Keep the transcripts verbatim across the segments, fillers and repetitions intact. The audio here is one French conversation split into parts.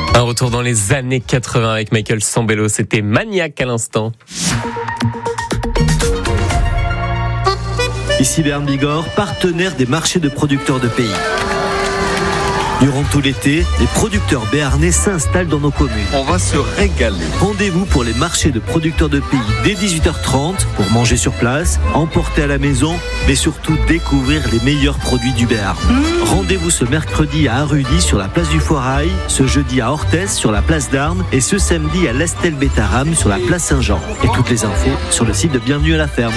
Un retour dans les années quatre-vingts avec Michael Sambello, c'était Maniaque à l'instant. Ici Béarn Bigorre, partenaire des marchés de producteurs de pays. Durant tout l'été, les producteurs béarnais s'installent dans nos communes. On va se régaler. Rendez-vous pour les marchés de producteurs de pays dès dix-huit heures trente pour manger sur place, emporter à la maison, mais surtout découvrir les meilleurs produits du Béarn. Mmh. Rendez-vous ce mercredi à Arudy sur la place du Foirail, ce jeudi à Orthez sur la place d'Armes et ce samedi à Lestel-Bétaram sur la place Saint-Jean. Et toutes les infos sur le site de Bienvenue à la ferme.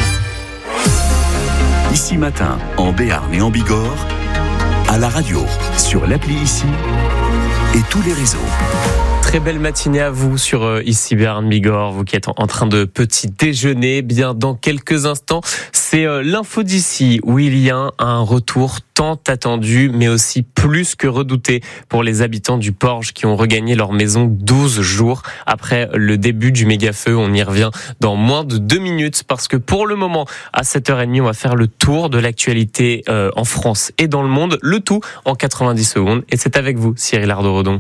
Ici Matin, en Béarn et en Bigorre, à la radio, sur l'appli Ici et tous les réseaux. Très belle matinée à vous sur euh, Ici Béarn Bigorre, vous qui êtes en, en train de petit déjeuner. Bien dans quelques instants, c'est euh, l'info d'ici où il y a un retour tant attendu, mais aussi plus que redouté pour les habitants du Porge qui ont regagné leur maison douze jours après le début du méga-feu. On y revient dans moins de deux minutes parce que pour le moment, à sept heures trente, on va faire le tour de l'actualité euh, en France et dans le monde, le tout en quatre-vingt-dix secondes. Et c'est avec vous, Cyril Ardo-Redon.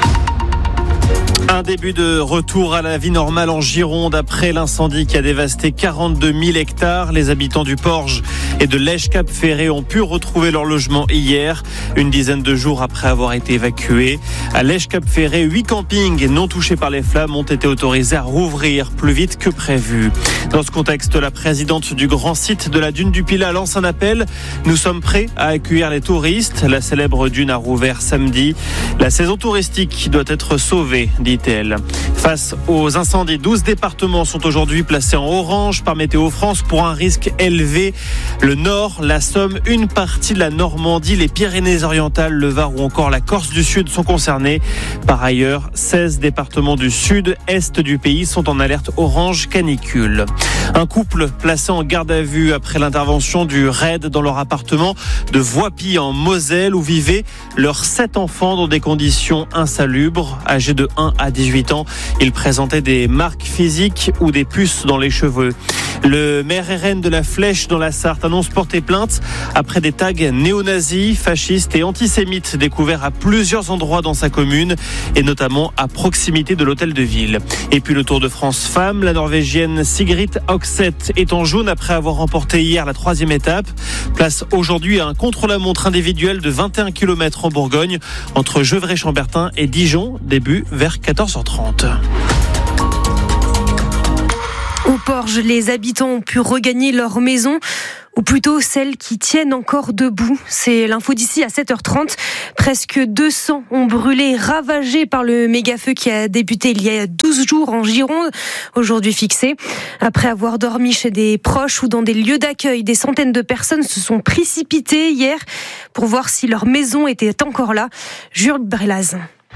Un début de retour à la vie normale en Gironde après l'incendie qui a dévasté quarante-deux mille hectares. Les habitants du Porge et de Lège-Cap-Ferré ont pu retrouver leur logement hier, une dizaine de jours après avoir été évacués. À Lège-Cap-Ferré, huit campings non touchés par les flammes ont été autorisés à rouvrir plus vite que prévu. Dans ce contexte, la présidente du grand site de la dune du Pilat lance un appel. Nous sommes prêts à accueillir les touristes. La célèbre dune a rouvert samedi. La saison touristique doit être sauvée, dit-elle. Face aux incendies, douze départements sont aujourd'hui placés en orange par Météo France pour un risque élevé. Le Nord, la Somme, une partie de la Normandie, les Pyrénées-Orientales, le Var ou encore la Corse du Sud sont concernés. Par ailleurs, seize départements du sud-est du pays sont en alerte orange canicule. Un couple placé en garde à vue après l'intervention du raid dans leur appartement de Voipy en Moselle où vivaient leurs sept enfants dans des conditions insalubres. Âgés de un à dix-huit ans, ils présentaient des marques physiques ou des puces dans les cheveux. Le maire R N de la Flèche dans la Sarthe annonce porter plainte après des tags néo-nazis, fascistes et antisémites découverts à plusieurs endroits dans sa commune et notamment à proximité de l'hôtel de ville. Et puis le Tour de France femmes, la Norvégienne Sigrid Oxeth est en jaune après avoir remporté hier la troisième étape. Place aujourd'hui à un contre-la-montre individuel de vingt et un kilomètres en Bourgogne entre Gevrey-Chambertin et Dijon, début vers quatorze heures trente. Au Porge, les habitants ont pu regagner leur maison, ou plutôt celles qui tiennent encore debout. C'est l'info d'ici à sept heures trente. Presque deux cents ont brûlé, ravagés par le méga-feu qui a débuté il y a douze jours en Gironde, aujourd'hui fixé. Après avoir dormi chez des proches ou dans des lieux d'accueil, des centaines de personnes se sont précipitées hier pour voir si leur maison était encore là. Jules Brelaz.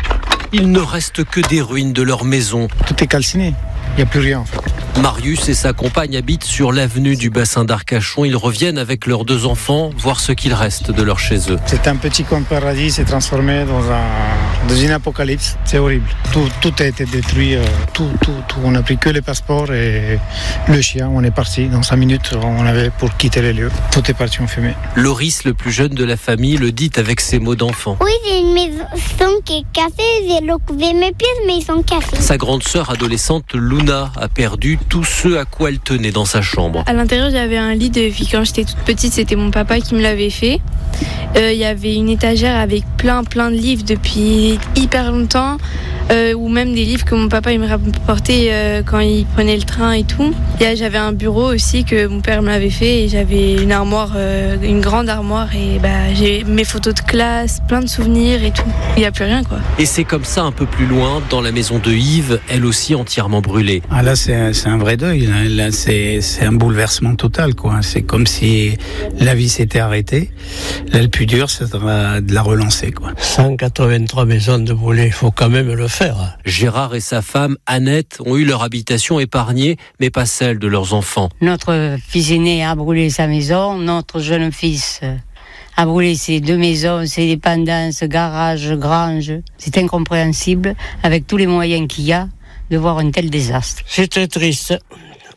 Il ne reste que des ruines de leur maison. Tout est calciné, il n'y a plus rien en fait. Marius et sa compagne habitent sur l'avenue du bassin d'Arcachon. Ils reviennent avec leurs deux enfants voir ce qu'il reste de leur chez eux. C'est un petit coin paradis, c'est transformé dans, un, dans une apocalypse. C'est horrible. Tout, tout a été détruit. Tout, tout, tout. On n'a pris que les passeports et le chien. On est parti. Dans cinq minutes, on avait pour quitter les lieux. Tout est parti en fumée. Loris, le plus jeune de la famille, le dit avec ses mots d'enfant. Oui, j'ai une maison qui est cassée. J'ai recouvé mes pièces, mais ils sont cassés. Sa grande sœur adolescente, Luna, a perdu tout ce à quoi elle tenait dans sa chambre. À l'intérieur, j'avais un lit depuis quand j'étais toute petite, c'était mon papa qui me l'avait fait. Euh, il y avait une étagère avec plein plein de livres depuis hyper longtemps, euh, ou même des livres que mon papa il me rapportait euh, quand il prenait le train et tout. Et j'avais un bureau aussi que mon père me l'avait fait et j'avais une armoire, euh, une grande armoire et bah, j'ai mes photos de classe, plein de souvenirs et tout. Il n'y a plus rien quoi. Et c'est comme ça un peu plus loin, dans la maison de Yves, elle aussi entièrement brûlée. Ah là c'est, c'est un vrai deuil, là, là c'est, c'est un bouleversement total quoi. C'est comme si la vie s'était arrêtée. Là le plus dur c'est de la relancer quoi. cent quatre-vingt-trois maisons de brûlées, il faut quand même le faire. Gérard et sa femme Annette ont eu leur habitation épargnée, mais pas celle de leurs enfants. Notre fils aîné a brûlé sa maison, notre jeune fils a brûlé ses deux maisons, ses dépendances, garage, grange. C'est incompréhensible, avec tous les moyens qu'il y a, de voir un tel désastre. C'est très triste.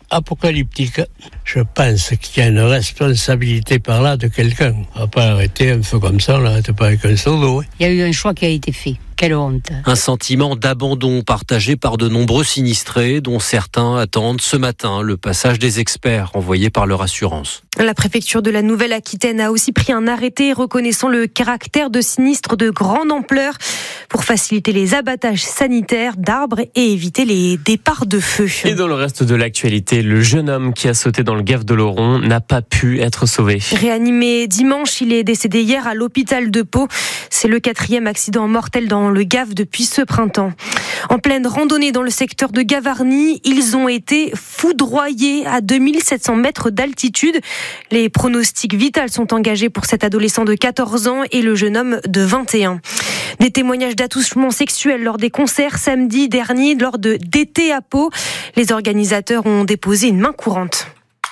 apocalyptique. Je pense qu'il y a une responsabilité par là de quelqu'un. On va pas arrêter un feu comme ça, là, t'es pas avec un seau d'eau. Il y a eu un choix qui a été fait. Quelle honte. Un sentiment d'abandon partagé par de nombreux sinistrés, dont certains attendent ce matin le passage des experts envoyés par leur assurance. La préfecture de la Nouvelle-Aquitaine a aussi pris un arrêté reconnaissant le caractère de sinistre de grande ampleur pour faciliter les abattages sanitaires d'arbres et éviter les départs de feu. Et dans le reste de l'actualité, le jeune homme qui a sauté dans le Gave de l'Oron n'a pas pu être sauvé. Réanimé dimanche, il est décédé hier à l'hôpital de Pau. C'est le quatrième accident mortel dans le Gave depuis ce printemps. En pleine randonnée dans le secteur de Gavarnie, ils ont été foudroyés à deux mille sept cents mètres d'altitude. Les pronostics vitaux sont engagés pour cet adolescent de quatorze ans et le jeune homme de vingt et un. Des témoignages d'attouchements sexuels lors des concerts samedi dernier lors de d'été à Pau. Les organisateurs ont déposé une main courante.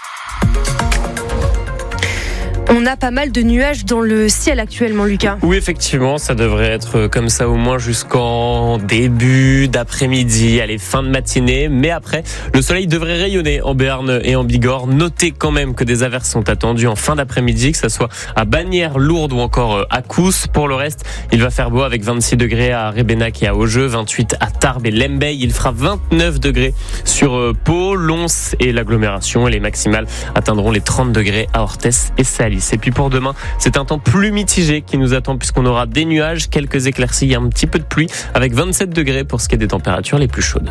On a pas mal de nuages dans le ciel actuellement, Lucas. Oui, effectivement, ça devrait être comme ça au moins jusqu'en début d'après-midi, allez, fin de matinée. Mais après, le soleil devrait rayonner en Béarn et en Bigorre. Notez quand même que des averses sont attendues en fin d'après-midi, que ce soit à Bagnères, Lourdes ou encore à Cousse. Pour le reste, il va faire beau avec vingt-six degrés à Rébénac et à Augeux, vingt-huit à Tarbes et Lembeil. Il fera vingt-neuf degrés sur Pau, Lons et l'agglomération. Et les maximales atteindront les trente degrés à Orthès et Saly. Et puis pour demain, c'est un temps plus mitigé qui nous attend puisqu'on aura des nuages, quelques éclaircies et un petit peu de pluie avec vingt-sept degrés pour ce qui est des températures les plus chaudes.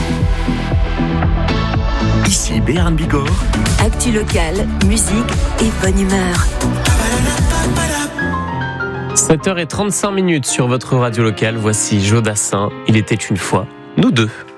Ici Béarn Bigorre. Actu locale, musique et bonne humeur. sept heures trente-cinq minutes sur votre radio locale. Voici Jodassin. Il était une fois, nous deux.